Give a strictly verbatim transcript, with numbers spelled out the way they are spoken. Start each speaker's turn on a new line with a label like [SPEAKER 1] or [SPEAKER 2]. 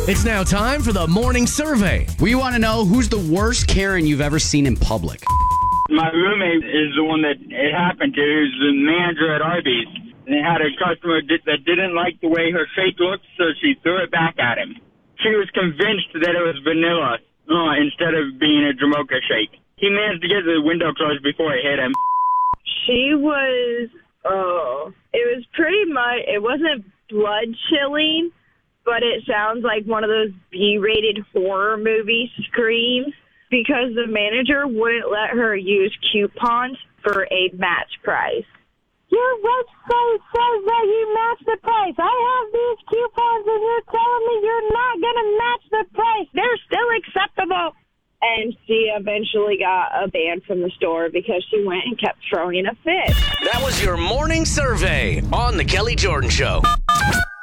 [SPEAKER 1] It's now time for the morning survey.
[SPEAKER 2] We want to know who's the worst Karen you've ever seen in public.
[SPEAKER 3] My roommate is the one that it happened to, who's the manager at Arby's. And they had a customer that didn't like the way her shake looked, so she threw it back at him. She was convinced that it was vanilla uh, instead of being a Jamocha shake. He managed to get the window closed before it hit him.
[SPEAKER 4] She was, oh, it was pretty much, it wasn't blood chilling, but it sounds like one of those B-rated horror movie screams because the manager wouldn't let her use coupons for a match price.
[SPEAKER 5] Your website says that you match the price. I have these coupons and you're telling me you're not going to match the price.
[SPEAKER 4] They're still acceptable. And she eventually got a ban from the store because she went and kept throwing a fit.
[SPEAKER 1] That was your morning survey on The Kelly Jordan Show.